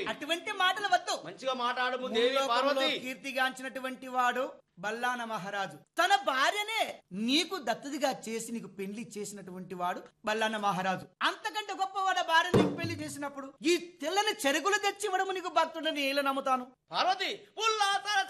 అటువంటి మాటలు వద్దు. మంచిగా మాట్లాడము దేవి పార్వతి. కీర్తిగాంచినటువంటి వాడు బల్లాన మహారాజు తన భార్యనే నీకు దత్తదిగా చేసి నీకు పెళ్లి చేసినటువంటి వాడు బల్లాన మహారాజు. అంతకంటే గొప్పవాడు భార్య నీకు పెళ్లి చేసినప్పుడు ఈ తెల్లని చెరుగులు తెచ్చి ఇవ్వడము నీకు భక్తుడని ఎలా నమ్ముతాను? పార్వతి